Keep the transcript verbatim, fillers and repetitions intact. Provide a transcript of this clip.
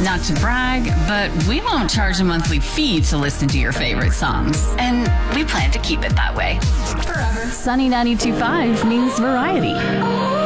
Not to brag, but we won't charge a monthly fee to listen to your favorite songs. And we plan to keep it that way. Forever. Sunny ninety-two point five means variety.